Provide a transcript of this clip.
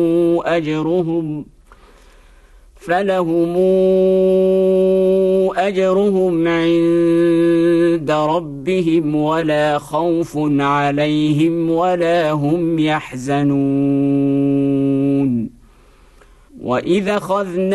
أجرهم عند ربهم ولا خوف عليهم ولا هم يحزنون. وإذا أخذنا